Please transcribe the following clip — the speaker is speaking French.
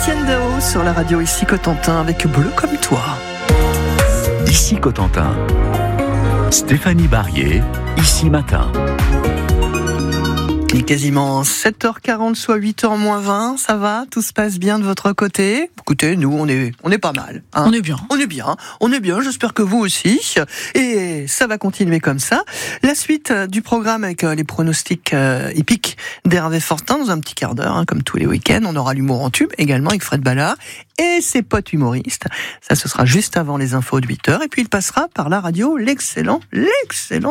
Étienne Dao sur la radio ici Cotentin avec Bleu comme toi. Ici Cotentin. Stéphanie Barrier, ici matin. Il est quasiment 7h40, soit 8h moins 20. Ça va? Tout se passe bien de votre côté? Écoutez, nous, on est pas mal. Hein. On est bien. On est bien. J'espère que vous aussi. Et ça va continuer comme ça. La suite du programme avec les pronostics hippiques d'Hervé Fortin dans un petit quart d'heure, hein, comme tous les week-ends. On aura l'humour en tube également avec Fred Ballard et ses potes humoristes. Ça, ce sera juste avant les infos de 8h. Et puis, il passera par la radio l'excellent